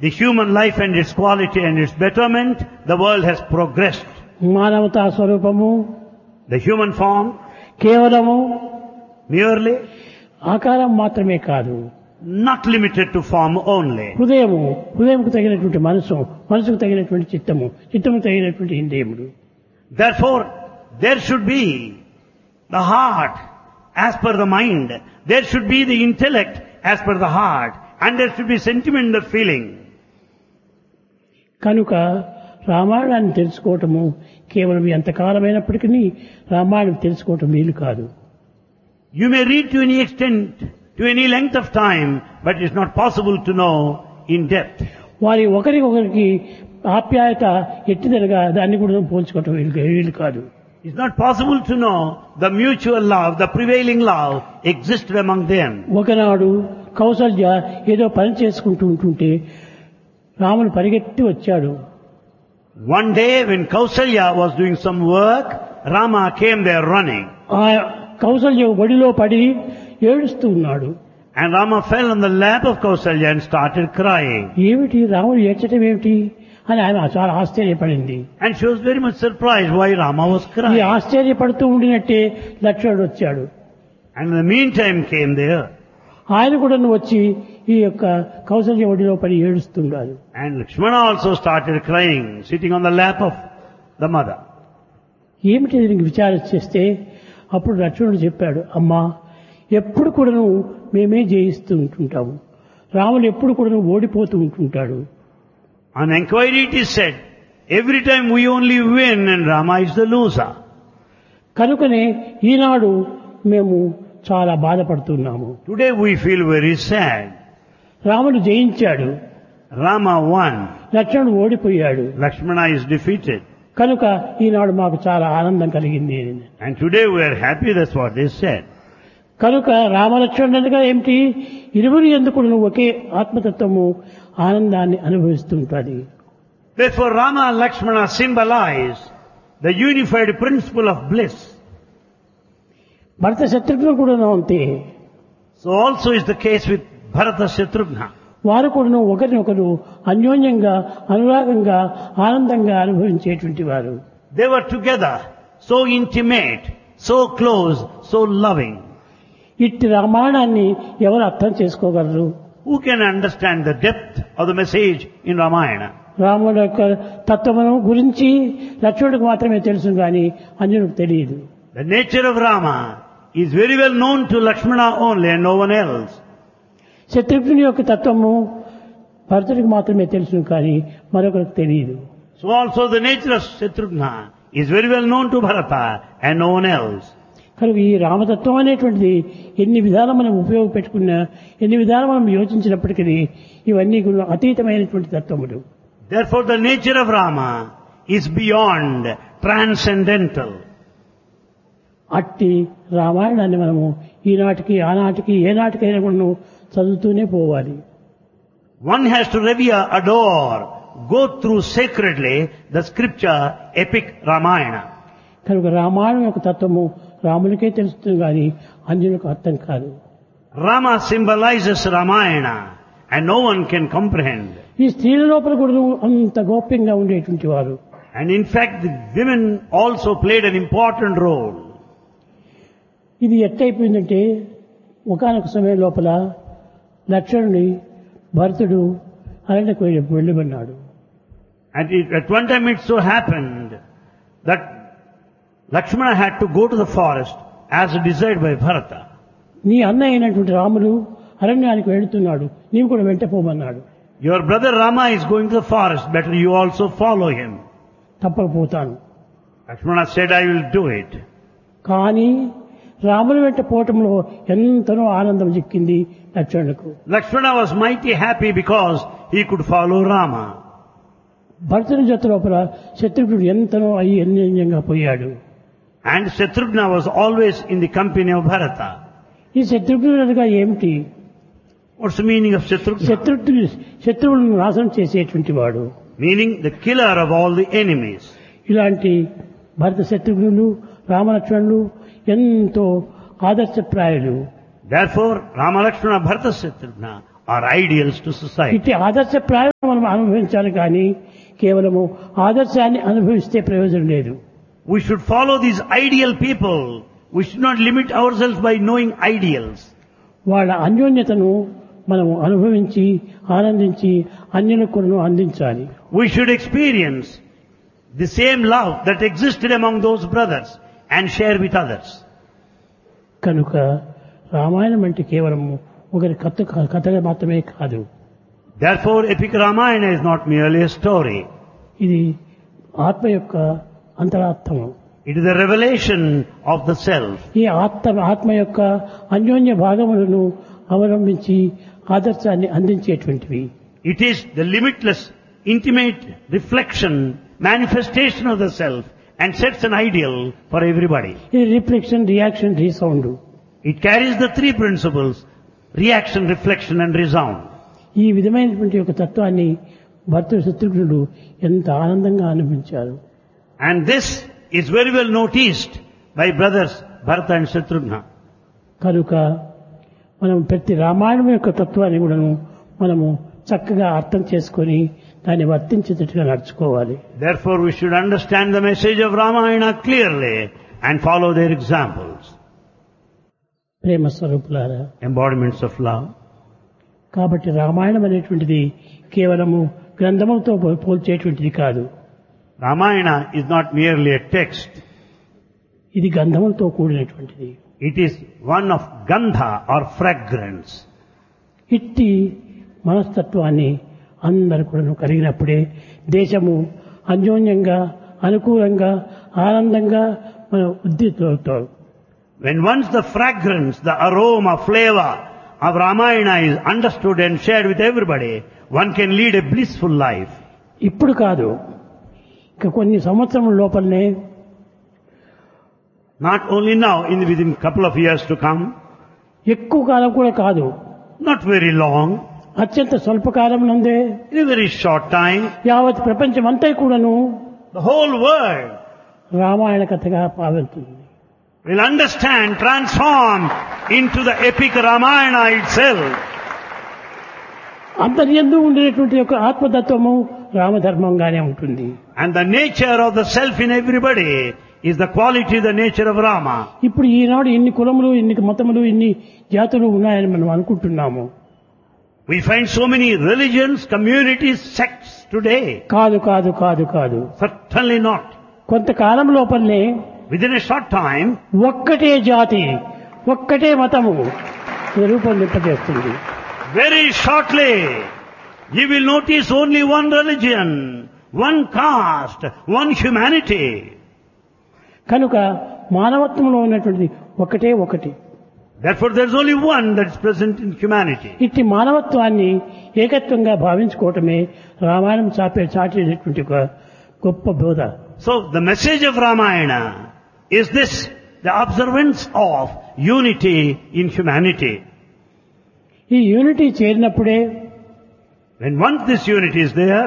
the human life and its quality and its betterment, the world has progressed. మానవతా స్వరూపము The human form కేవలము merely ఆకారం మాత్రమే కాదు, not limited to form only. హృదయంకు తగినటువంటి మనసుకు తగినటువంటి చిత్తము తగినటువంటి ఇంద్రియములు. Therefore, there should be the heart as per the mind. There should be the intellect as per the heart. And there should be sentiment, the feeling. కనుక రామాయణాన్ని తెలుసుకోవటము కేవలం ఎంతకాలమైనప్పటికీ రామాయణం తెలుసుకోవటం వీలు కాదు. You may read to any extent, to any length of time, but it's not possible to know in depth. వారి ఒకరికొకరికి ఆప్యాయత ఎట్టిదనగా దాన్ని కూడా పోల్చుకోవటం వీలు కాదు. It's not possible to know the mutual love, the prevailing love existed among them. ఒకనాడు కౌసల్య ఏదో పని చేసుకుంటూ ఉంటుంటే రాముడు పరిగెత్తి వచ్చాడు. One day when Kausalya was doing some work, Rama came there running. ఆ కౌసల్య ఒడిలో పడి ఏడుస్తూ ఉన్నాడు. And Rama fell on the lap of Kausalya and started crying. ఏమిటి రాముడు ఏడ్చటం ఏమిటి అని ఆమె చాలా ఆశ్చర్యపడింది. And she was very much surprised why Rama was ఈ crying. ఆశ్చర్యపడుతూ ఉండినట్టే లక్ష్మణుడు వచ్చాడు. And in the meantime came there. ఆయన కూడా వచ్చి ఈ యొక్క కౌసల్య ఒడిలో పడి ఏడుస్తున్నాడు. And Lakshmana also started crying, sitting on the lap of the mother. ఏమిటి దీనికి విచారణ చేస్తే అప్పుడు లక్ష్మణుడు చెప్పాడు, అమ్మా ఎప్పుడు కూడా మేమే జయిస్తూ ఉంటుంటాము, రాముడు ఎప్పుడు కూడా ఓడిపోతూ ఉంటుంటాడు. On inquiry it is said, every time we only win and Rama is the loser. కనుకనే ఈనాడు మేము చాలా బాధపడుతున్నాము. Today we feel very sad. రాముడు జయించాడు, Rama won. లక్ష్మణుడు ఓడిపోయాడు. Lakshmana is defeated. కనుక ఈనాడు మాకు చాలా ఆనందం కలిగింది. And today we are happy, that's what they said. కనుక రామలక్ష్మణులుగా ఏమిటి, ఇరువురు ఎందుకు ఒకే ఆత్మతత్వము ఆనందాన్ని అనుభవిస్తుంటుంది. Therefore Rama and Lakshmana symbolize the unified principle of bliss. భరత శత్రుఘ్నులు కూడా అంతే. So also is the case with Bharata Shatrughna. వారు కూడా ఒకరినొకరు అన్యోన్యంగా అనురాగంగా ఆనందంగా అనుభవించేటువంటి వారు. They were together, so intimate, so close, so loving. ఇట్టి రామాయణాన్ని ఎవరు అర్థం చేసుకోగలరు? Who can understand the depth of the message in Ramayana? రాముడి యొక్క తత్వమును గురించి లక్ష్మణుడికి మాత్రమే తెలుసు కానీ అన్యుడికి తెలియదు. The nature of Rama is very well known to Lakshmana only and no one else. శత్రుఘ్నుని యొక్క తత్వము భరతుడికి మాత్రమే తెలుసు కానీ మరొకరికి తెలియదు. So also the nature of Shatrughna is very well known to Bharata and no one else. కనుక ఈ రామతత్వం అనేటువంటిది ఎన్ని విధాలు మనం ఉపయోగపెట్టుకున్నా, ఎన్ని విధాలు మనం యోచించినప్పటికీ ఇవన్నీ కూడా అతీతమైనటువంటి తత్వములు. Therefore the nature of Rama is beyond, transcendental. అట్టి రామాయణాన్ని మనము ఈనాటికి ఆనాటికి ఏనాటికైనా కూడా చదువుతూనే పోవాలి. One has to revere, adore, go through sacredly the scripture epic Ramayana. కనుక రామాయణం యొక్క తత్వము రామునికే తెలుస్తుంది కానీ అన్యులకు అర్థం కాదు. Rama symbolizes Ramayana and no one can comprehend. ఈ స్త్రీల లోపల కూడా అంత గోప్యంగా ఉండేటువంటి వారు. And in fact the women also played an important role. ఇది ఎట్టయిపోయిందంటే ఒకానొక సమయం లోపల లక్ష్మణుని భరతుడు అరణ్యకు వెళ్ళమన్నాడు. And at one time it so happened that Lakshmana had to go to the forest as desired by Bharata. నీ అన్న అయినటువంటి రాముడు అరణ్యానికి వెళుతున్నాడు, నీవు కూడా వెంట పోమన్నాడు. Your brother Rama is going to the forest, better you also follow him. తప్పకపోతాను. Lakshmana said, I will do it. కానీ రాముని వెంట పోవటంలో ఎంతనో ఆనందం చిక్కింది లక్ష్మణుకు. Lakshmana was mighty happy because he could follow Rama. భరతుని జత లోపల శత్రుఘ్నుడు ఎంతనో అన్యోన్యంగా పోయాడు. And Shatrughna was always in the company of Bharata. ఈ శత్రుఘ్నుడుగా ఏమిటి? What's the meaning of Shatrughna? శత్రువులను నాశనం చేసేటువంటి వాడు. Meaning the killer of all the enemies. ఇలాంటి భరత శత్రుఘ్నులు రామలక్ష్మణులు ఎంతో ఆదర్శప్రాయులు. Therefore, Rama, Lakshmana, Bharata, Shatrughna are ideals to society. ఇట్టి ఆదర్శప్రాయం మనం అనుభవించాలి కానీ కేవలము ఆదర్శాన్ని అనుభవిస్తే ప్రయోజనం లేదు. We should follow these ideal people. We should not limit ourselves by knowing ideals. వాళ్ళ అన్యోన్యతను మనం అనుభవించి ఆనందించి అన్యులకు కూడా అందించాలి. We should experience the same love that existed among those brothers and share with others. కనుక రామాయణం అంటే కేవలం ఒకరి కథగా మాత్రమే కాదు. Therefore, epic Ramayana is not merely a story. ఇది ఆత్మ యొక్క అంతరార్థము. It is a revelation of the self. ఈ ఆత్మ యొక్క అన్యోన్య భాగములను అవలంబించి ఆదర్శాన్ని అందించేటువంటివి. It is the limitless, intimate reflection, manifestation of the self and sets an ideal for everybody. ఇది reflection, reaction, resound. It carries the three principles: reaction, reflection and resound. ఈ విధమైనటువంటి ఒక తత్వాన్ని భర్త శత్రుఘ్నుడు ఎంత ఆనందంగా అనుభవించారు. And this is very well noticed by brothers Bharata and Shatrughna. కనుక మనం ప్రతి రామాయణం యొక్క తత్వాన్ని కూడా మనము చక్కగా అర్థం చేసుకొని దాన్ని వర్తించేటట్టుగా నడుచుకోవాలి. Therefore, we should understand the message of Ramayana clearly and follow their examples. ప్రేమ స్వరూపులారా, Embodiments of love. కాబట్టి రామాయణం అనేటువంటిది కేవలము గ్రంథములతో పోల్చేటువంటిది కాదు. Ramayana is not merely a text. ఇది గంధములతో కూడినటువంటిది. It is one of gandha or fragrance. ఇట్టి మనస్తత్వాన్ని అందరూ కూడా కలిగినప్పుడే దేశము అన్యోన్యంగా, అనుకూలంగా, ఆనందంగా మన ఉద్దితో. When once the fragrance, the aroma, flavor of Ramayana is understood and shared with everybody, one can lead a blissful life. ఇప్పుడు కాదు, ఇక కొన్ని సంవత్సరముల లోపలనే, Not only now, within a couple of years to come, ఎక్కువ కాలం కూడా కాదు, not very long, అత్యంత స్వల్పకాలం నందే in a very short time, యావత్ ప్రపంచం అంతా కూడాను the whole world రామాయణ కథగా పాల్గొంటుంది. will understand, transform into the epic Ramayana itself. అంతర్యందు ఉండేటువంటి యొక్క ఆత్మతత్వము రామధర్మంగానే ఉంటుంది. And the nature of the self in everybody is the quality, the nature of Rama. ఇప్పుడు ఈనాడు ఇన్ని కులములు, ఇన్ని మతములు, ఇన్ని జాతులు ఉన్నాయని మనం అనుకుంటున్నాము. We find so many religions, communities, sects today. కాదు కాదు కాదు కాదు. Certainly not. కొంతకాలం లోపలనే Within a short time, ఒక్కటే జాతి, ఒక్కటే మతము రూపొందింపజేస్తుంది. very shortly, you will notice only one religion, one caste, one humanity. కనుక మానవత్వంలో ఉన్నటువంటిది ఒకటే ఒకటి. Therefore, there is only one that is present in humanity. ఇట్టి మానవత్వాన్ని ఏకత్వంగా భావించుకోవటమే రామాయణం చాటేటటువంటి ఒక గొప్ప బోధ. So, the message of Ramayana is this, the observance of unity in humanity. ఈ unity చేరినప్పుడే, When once this unity is there,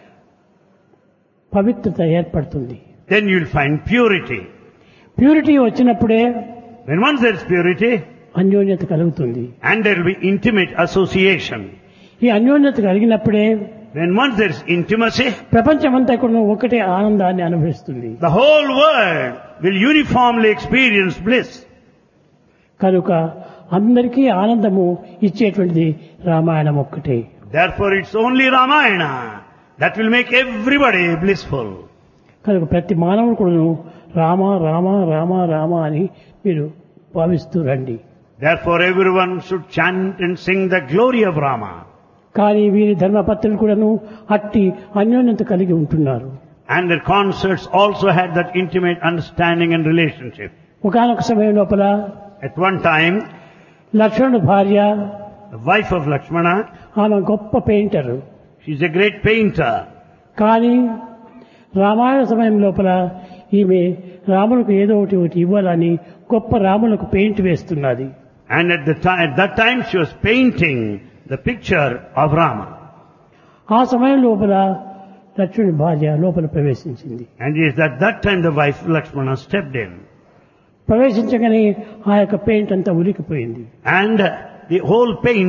పవిత్రత ఏర్పడుతుంది. then you will find purity. Purity వచ్చినప్పుడే When once there is purity, అన్యోన్యత కలుగుతుంది. and there will be intimate association. ఈ అన్యోన్యత కలిగినప్పుడే When once there is intimacy, ప్రపంచమంతా కూడా ఒకటే ఆనందాన్ని అనుభవిస్తుంది. the whole world will uniformly experience bliss. కనుక అందరికీ ఆనందము ఇచ్చేటువంటిది రామాయణం ఒక్కటే. Therefore, it's only Ramayana that will make everybody blissful. కనుక ప్రతి మానవుడు కూడా రామ రామ రామ రామ అని మీరు భావిస్తూ రండి. Therefore, everyone should chant and sing the glory of Rama. కానీ వీరి ధర్మపత్రులు కూడాను అట్టి అన్యోన్యత కలిగి ఉంటున్నారు. And their concerts also had that intimate understanding and relationship. ఒకానొక సమయం లోపల At one time, లక్ష్మణుడు భార్య, the wife of Lakshmana, ఆమె గొప్ప painter. she's a great painter. కానీ రామాయణ సమయం లోపల ఈమె రాములకు ఏదో ఒకటి ఇవ్వాలని గొప్ప రాములకు paint వేస్తున్నది. And at that time she was painting the picture of Rama. ఆ సమయం లోపల లక్ష్మణుడి భార్య లోపల ప్రవేశించింది. And it is at that time the wife of Lakshmana stepped in. ప్రవేశించగానే ఆ యొక్క పెయింట్ అంతా ఉలికిపోయింది. And the whole paints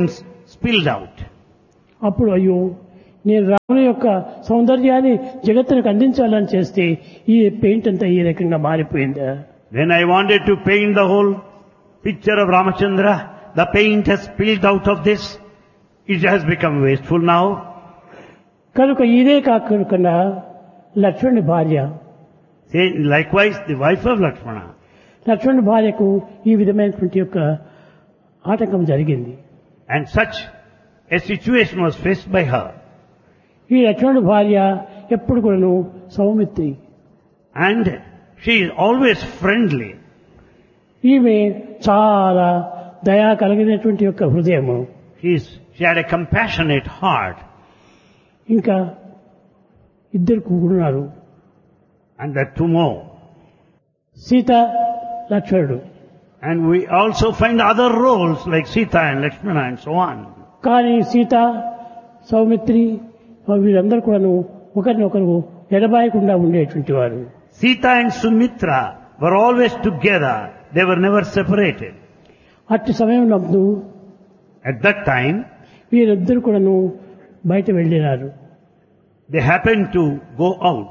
spilled out. అప్పుడు అయ్యో నేను రాముని యొక్క సౌందర్యాన్ని జగత్తునికి అందించాలని చేస్తే ఈ పెయింట్ అంతా ఈ రకంగా మారిపోయిందా? When I wanted to paint the whole picture of Ramachandra, the paint has spilled out of this. It has become wasteful now. కనుక ఇదే కాకుండా లక్ష్మణుడి భార్య, Likewise, the wife of Lakshmana. లక్ష్మణుడి భార్యకు ఈ విధమైనటువంటి యొక్క ఆటంకం జరిగింది. And such a situation was faced by her. ఈ లక్ష్మణుడి భార్య ఎప్పుడు కూడాను Saumitri. And she is always friendly. ఈమె చాలా దయా కలిగినటువంటి యొక్క హృదయము. She had a compassionate heart. ఇంకా ఇద్దరు కూడున్నారు. And there are two more. Sita లక్ష్మణుడు. And we also find other roles like Sita and Lakshmana and so on. కానీ సీత, సౌమిత్రి వీరందరూ కూడాను ఒకరినొకరు ఎడబాయకుండా ఉండేటువంటి వారు. Sita and Sumitra were always together. They were never separated. అట్టి సమయంలో At that time, వీరిద్దరు కూడాను బయట వెళ్ళినారు. they happened to go out.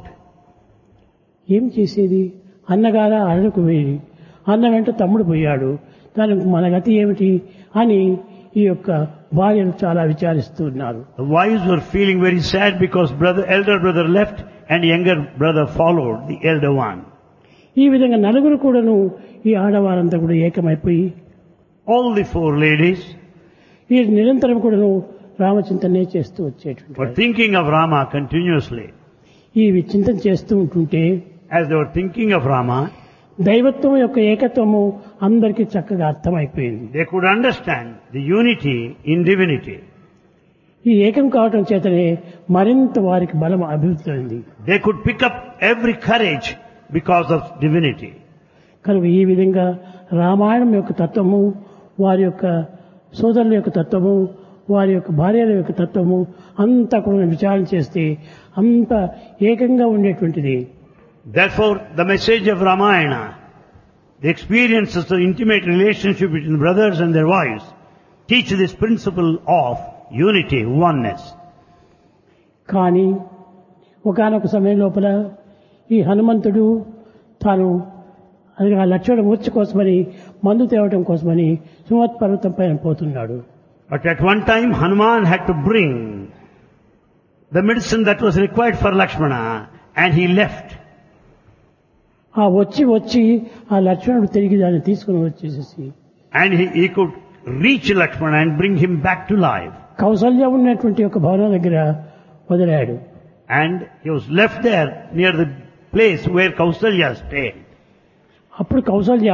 ఏం చేసేది? అన్నగార అడలకు వేడి, అన్న వెంట తమ్ముడు పోయాడు, దానికి మన గతి ఏమిటి అని ఈ యొక్క భార్యను చాలా విచారిస్తున్నారు. The wives were feeling very sad because elder brother left and younger brother followed the elder one. ఈ విధంగా నలుగురు కూడాను ఈ ఆడవారంతా కూడా ఏకమైపోయి All the four ladies ఈ నిరంతరం కూడాను రామచింతనే చేస్తూ were వచ్చేటువంటి thinking of Rama continuously. ఈ చింతన చేస్తూ ఉంటుంటే As they were thinking of Rama, దైవత్వం యొక్క ఏకత్వము అందరికీ చక్కగా అర్థమైపోయింది. they could understand the unity in divinity. ఈ ఏకం కావటం చేతనే మరింత వారికి బలం అభివృద్ధి అయింది. They could pick up every courage because of divinity. కనుక ఈ విధంగా రామాయణం యొక్క తత్వము, వారి యొక్క సోదరుల యొక్క తత్వము, వారి యొక్క భార్యల యొక్క తత్వము అంతా కూడా విచారణ చేస్తే అంత ఏకంగా ఉండేటువంటిది. Therefore, the message of Ramayana, the experiences of intimate relationship between brothers and their wives, teach this principle of unity, oneness. కానీ ఒకానొక సమయం లోపల ఈ హనుమంతుడు తాను ఆ లక్ష్మణ మూర్ఛ కోసమని మందు తేవటం కోసమని సుమత్ పర్వతం పైన పోతున్నాడు. But at one time, Hanuman had to bring the medicine that was required for Lakshmana, and he left. ఆ వచ్చి ఆ లక్ష్మణుడు తిరిగి దాన్ని తీసుకుని వచ్చేసేసి And he could reach Lakshmana and bring him back to life. Kaushalya ఉన్నటువంటి ఒక భవనం దగ్గర వదిలాడు. And he was left there near the place where Kausalya stayed. అప్పుడు కౌసల్య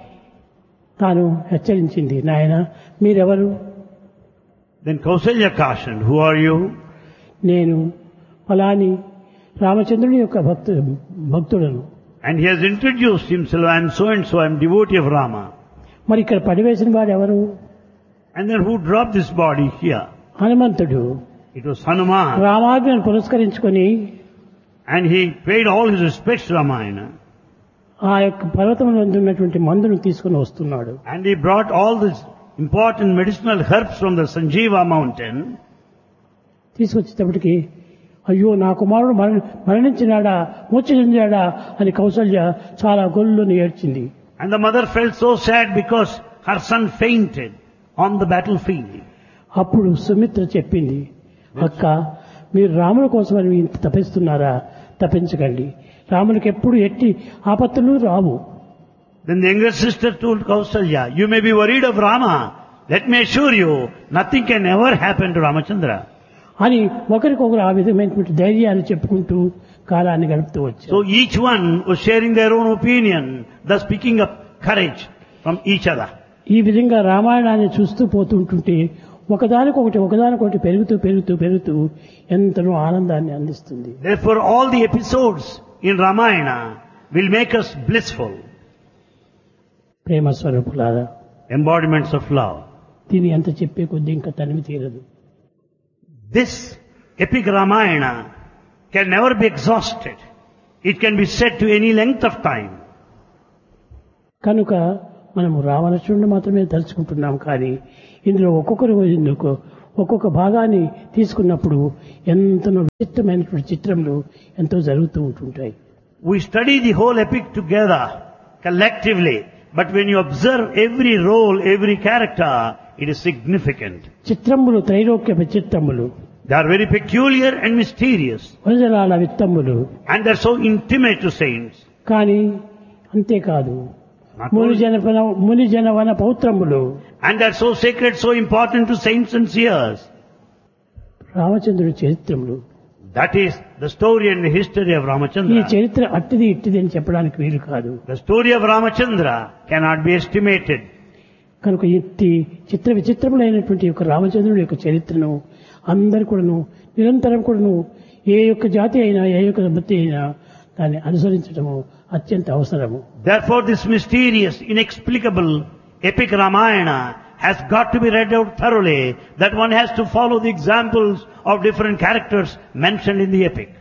తాను హెచ్చరించింది, నాయన మీరెవరు? Then Kausalya cautioned, who are you? నేను ఫలాని రామచంద్రుని యొక్క భక్తుడను. And he has introduced himself, I am so and so, I am devotee of Rama. మరి ఇక్కడ పడివేసిన వాడు ఎవరు? And then who dropped this body here? హనుమంతుడు. It was Hanuman. రామాజ్ఞను పురస్కరించుకొని And he paid all his respects to Ramayana. ఆ యొక్క పర్వతంలో ఉన్నటువంటి మందును తీసుకుని వస్తున్నాడు. And he brought all these important medicinal herbs from the Sanjeeva mountain. తీసుకొచ్చేటప్పటికి అయ్యో నా కుమారుడు మరణించినాడా, మూర్ఛ చెందాడా అని కౌసల్య చాలా గొల్లుని ఏడ్చింది. And the mother felt so sad because her son fainted on the battlefield. అప్పుడు సుమిత్ర చెప్పింది, అక్క మీరు రాముల కోసమని ఇంత తపిస్తున్నారా? తపించకండి, రామునికి ఎప్పుడు ఎట్టి ఆపత్తులు రావు. Then the younger sister told Kausalya, you may be worried of Rama. Let me assure you, nothing can ever happen to Ramachandra. అని ఒకరికొకరు ఆ విధమైనటువంటి ధైర్యాన్ని చెప్పుకుంటూ కాలాన్ని గడుపుతూ వచ్చారు. So each one was sharing their own opinion, thus picking up courage from each other. ఈ విధంగా రామాయణాన్ని చూస్తూ పోతుంటుంటే ఒకదానికొకటి పెరుగుతూ ఎంతనో ఆనందాన్ని అందిస్తుంది. Therefore all the episodes in Ramayana will make us blissful. ప్రేమ స్వరూపులారా, Embodiments of love. దీని ఎంత చెప్పే కొద్దీ ఇంకా తనివి తీరదు. This epic Ramayana can never be exhausted. It can be said to any length of time. కనుక మనము రావణాసురుడిని మాత్రమే తలుచుకుంటున్నాం. కానీ ఇందులో ఒక్కొక్క భాగాన్ని తీసుకున్నప్పుడు ఎంతనో విచిత్రమైనటువంటి చిత్రములు ఎంతో జరుగుతూ ఉంటుంటాయి. We study the whole epic together, collectively, but when you observe every role, every character, it is significant. చిత్రములు Trailokya విచిత్రములు, They are very peculiar and mysterious, వనజలాల విత్తములు. and they are so intimate to saints. కానీ అంతేకాదు, Not only- మునిజన వన పౌత్రములు. And they are so sacred, so important to saints and seers. రామచంద్రుడి చరిత్రములు. That is the story and the history of ఈ Ramachandra. చరిత్ర ఇట్టిది అని చెప్పడానికి వీలు కాదు. The story of Ramachandra cannot be estimated. కనుక ఈ విచిత్రములైనటువంటి యొక్క రామచంద్రుడి యొక్క చరిత్రను అందరు కూడాను నిరంతరం కూడాను ఏ యొక్క జాతి అయినా ఏ యొక్క బుద్ధి అయినా దాన్ని అనుసరించడము అత్యంత అవసరము. Therefore this mysterious, inexplicable epic Ramayana has got to be read out thoroughly, that one has to follow the examples of different characters mentioned in the epic.